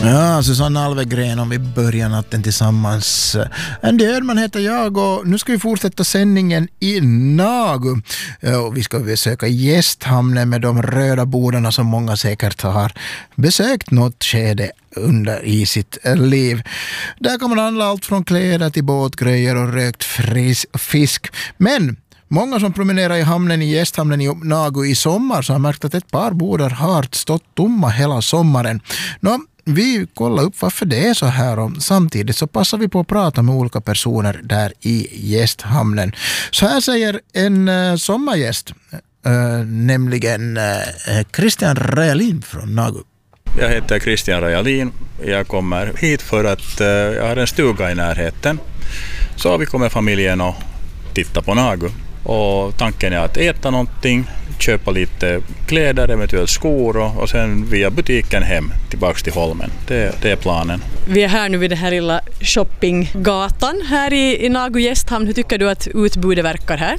Ja, Susanna Alvegren, om vi börjar natten tillsammans. Andy Ödman heter jag och nu ska vi fortsätta sändningen i Nagu. Och vi ska besöka Gästhamnen med de röda bodarna som många säkert har besökt något skede under i sitt liv. Där kan man handla allt från kläder till båtgrejer och rökt fisk. Men många som promenerar i hamnen i Gästhamnen i Nagu i sommar så har märkt att ett par bodar har stått tomma hela sommaren. Vi kollar upp varför det är så här och samtidigt så passar vi på att prata med olika personer där i Gästhamnen. Så här säger en sommargäst, nämligen Christian Rajalin från Nagu. Jag heter Christian Rajalin. Jag kommer hit för att jag har en stuga i närheten. Så vi kommer familjen och titta på Nagu. Och tanken är att äta någonting, köpa lite kläder, eventuellt skor och sen via butiken hem tillbaks till Holmen. Det är planen. Vi är här nu vid den här lilla shoppinggatan här i Nagu Gästhamn. Hur tycker du att utbudet verkar här?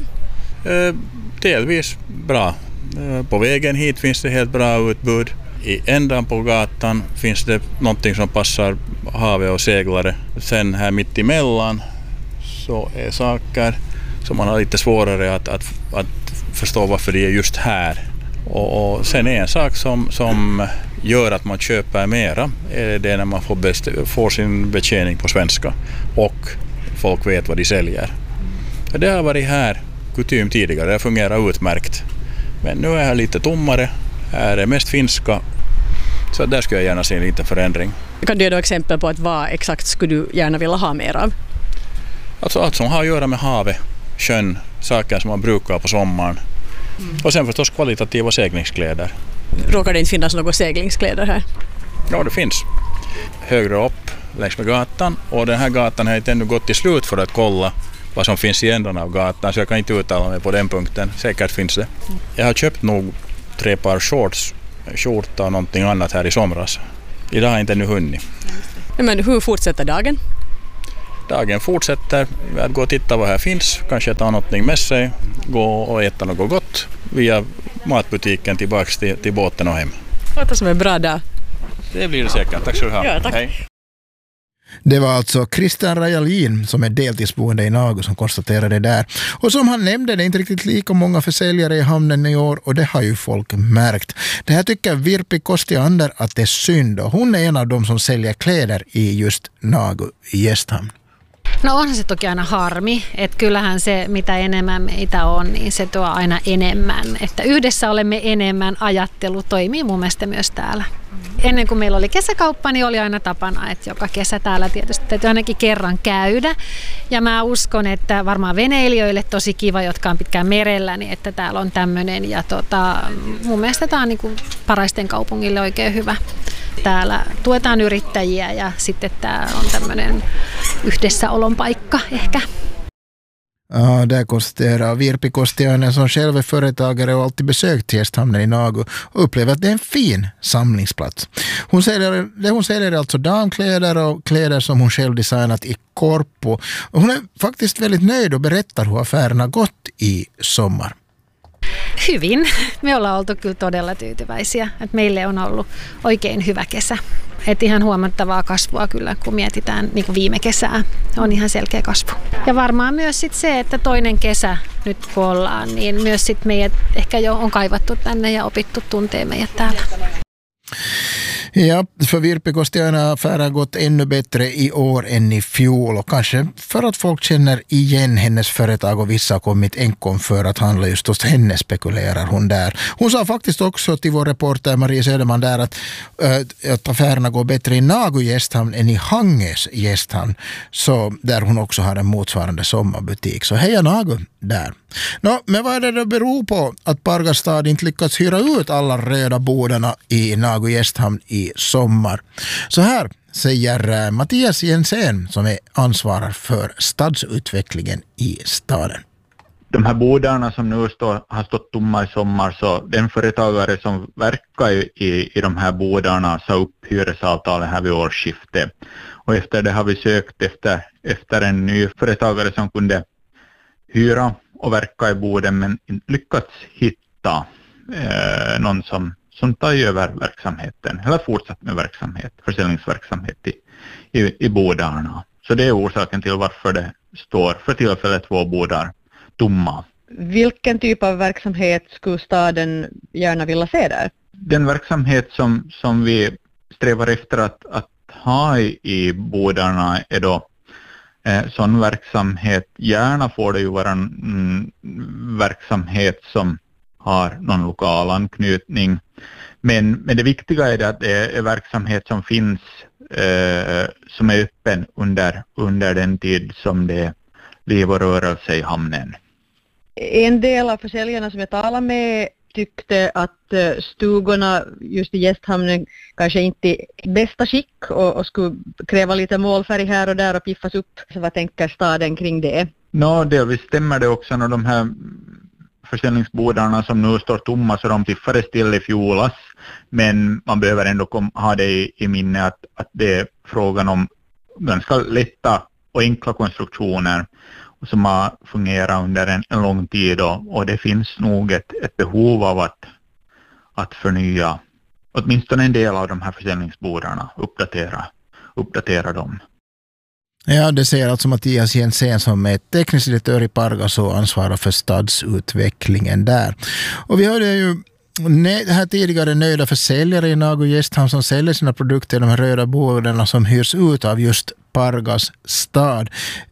Delvis bra. På vägen hit finns det helt bra utbud. I ändan på gatan finns det någonting som passar havet och seglare. Sen här mitt emellan så är saker som man har lite svårare att förstå varför det är just här. Och sen är en sak som gör att man köper mera är det när man får sin betjäning på svenska och folk vet vad de säljer. Det har varit här kutym tidigare, det fungerar utmärkt. Men nu är det lite tommare, här är mest finska, så där skulle jag gärna se en liten förändring. Kan du ge exempel på att vad exakt skulle du gärna vilja ha mer av? Alltså allt som har att göra med havet, sjön, saker som man brukar på sommaren. Och sen förstås kvalitativa seglingskläder. Råkar det inte finnas några seglingskläder här? Ja, det finns. Högre upp längs med gatan. Och den här gatan har inte ännu gått till slut för att kolla vad som finns i ändarna av gatan. Så jag kan inte uttala mig på den punkten. Säkert finns det. Jag har köpt nog 3 par shorts, skjorta och någonting annat här i somras. Idag har jag inte ännu hunnit. Men hur fortsätter dagen? Dagen fortsätter att gå och titta vad här finns. Kanske ta någonting med sig. Gå och äta något gott via matbutiken tillbaks till båten och hem. Låter som en bra dag. Det blir det säkert. Tack ska du ha. Ja, tack. Hej. Det var alltså Christian Rajalin som är deltidsboende i Nagu som konstaterade där. Och som han nämnde, det är inte riktigt lika många försäljare i hamnen i år och det har ju folk märkt. Det här tycker Virpi Kostiander att det är synd och hon är en av dem som säljer kläder i just Nagu i Gästhamn. No onhan se toki aina harmi, että kyllähän se mitä enemmän meitä on, niin se tuo aina enemmän. Että yhdessä olemme enemmän ajattelu toimii mun mielestä myös täällä. Ennen kuin meillä oli kesäkauppa, niin oli aina tapana, että joka kesä täällä tietysti täytyy ainakin kerran käydä. Ja mä uskon, että varmaan veneilijöille tosi kiva, jotka on pitkään merellä, niin että täällä on tämmöinen. Ja mun mielestä tämä on niin kuin Paraisten kaupungille oikein hyvä. Täällä tuetaan yrittäjiä ja sitten tämä on tämmöinen yhdessäolon paikka ehkä. Ja, där konstaterar Virpi Kostiainen som själv är företagare och alltid besökt Gästhamnen i Nagu och upplever att det är en fin samlingsplats. Hon säljer alltså damkläder och kläder som hon själv designat i Korpo. Hon är faktiskt väldigt nöjd och berättar hur affärerna gått i sommar. Hyvin. Me ollaan oltu kyllä todella tyytyväisiä. Että meille on ollut oikein hyvä kesä. Et ihan huomattavaa kasvua kyllä, kun mietitään niin kuin viime kesää. On ihan selkeä kasvu. Ja varmaan myös sit se, että toinen kesä nyt kun ollaan, niin myös sit meidät ehkä jo on kaivattu tänne ja opittu tuntee meidät täällä. Ja, för Virpi Kostiainen har affären gått ännu bättre i år än i fjol och kanske för att folk känner igen hennes företag och vissa har kommit enkom för att handla just hos henne, spekulerar hon där. Hon sa faktiskt också till vår reporter Marie Söderman där att affärerna går bättre i Nagu Gästhamn än i Hangös Gästhamn, så där hon också har en motsvarande sommarbutik. Så heja Nagu där. Men vad är det beror på att Pargastad inte lyckats hyra ut alla röda bodarna i Nagu Gästhamn i sommar? Så här säger Mattias Jensen som är ansvarig för stadsutvecklingen i staden. De här bodarna som nu har stått tomma i sommar, så den företagare som verkar i de här bodarna sa upp hyresavtalet här vid årsskiftet. Och efter det har vi sökt efter en ny företagare som kunde hyra och verka i boden, men inte lyckats hitta någon som tar över verksamheten eller fortsatt med försäljningsverksamhet i bodarna. Så det är orsaken till varför det står för tillfället 2 bodar tomma. Vilken typ av verksamhet skulle staden gärna vilja se där? Den verksamhet som vi strävar efter att ha i bodarna är då sån verksamhet. Gärna får det ju vara en verksamhet som har någon lokal anknytning. Men det viktiga är att det är verksamhet som finns som är öppen under den tid som det är liv och rörelse i hamnen. En del av försäljarna som jag talade med tyckte att stugorna just i gästhamnen kanske inte i bästa skick och skulle kräva lite målfärg här och där och piffas upp. Så vad tänker staden kring det? Delvis stämmer det också när de här försäljningsbodarna som nu står tomma så de piffades till i fjolas. Men man behöver ändå ha det i minne att det är frågan om ganska lätta och enkla konstruktioner som har fungerat under en lång tid och det finns nog ett behov av att förnya åtminstone en del av de här försäljningsbodarna, uppdatera dem. Ja, det säger alltså Mattias Jensen som är teknisk direktör i Pargas och ansvarar för stadsutvecklingen där. Och vi hörde ju här tidigare nöjda försäljare i Nago Gästhamn som säljer sina produkter i de här röda bodarna som hyrs ut av just Pargas stad.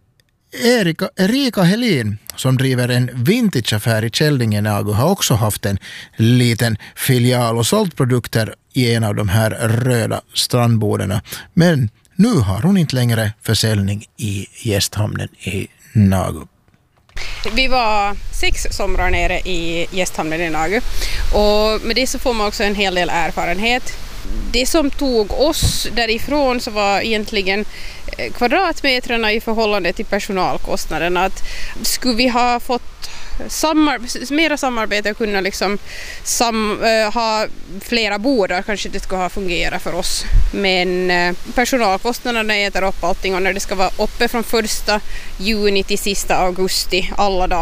Erika Helin som driver en vintageaffär i Käldingen Nago har också haft en liten filial och sålt produkter i en av de här röda strandbodarna. Men nu har hon inte längre försäljning i gästhamnen i Nago. Vi var 6 somrar nere i gästhamnen i Nago och med det så får man också en hel del erfarenhet. Det som tog oss därifrån så var egentligen kvadratmetrarna i förhållande till personalkostnaderna. Att skulle vi ha fått mera samarbete och kunna liksom ha flera bodar kanske det skulle ha fungerat för oss. Men personalkostnaderna äter upp allting och när det ska vara uppe från 1 juni till sista augusti alla dagar